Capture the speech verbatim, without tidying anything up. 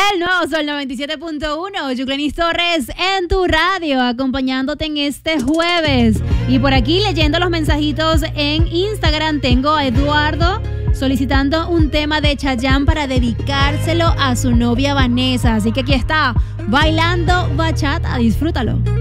El nuevo Sol noventa y siete punto uno, Yuclenis Torres en tu radio, acompañándote en este jueves. Y por aquí leyendo los mensajitos en Instagram, tengo a Eduardo solicitando un tema de Chayanne para dedicárselo a su novia Vanessa. Así que aquí está, bailando bachata, disfrútalo.